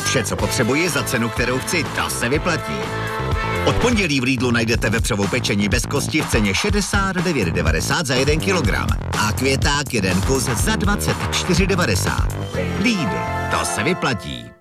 Vše, co potřebuji za cenu, kterou chci, ta se vyplatí. Od pondělí v Lidlu najdete vepřovou pečení bez kosti v ceně 69,90 za 1 kilogram a květák 1 kus za 24,90. Lidl, to se vyplatí.